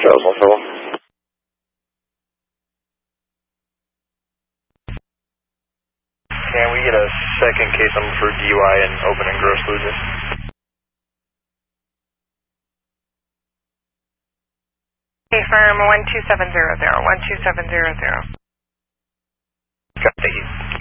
Charles, one fellow. Can we get a second case number for DUI and open and gross losing? Okay, firm 12700, 12700. Okay, thank you.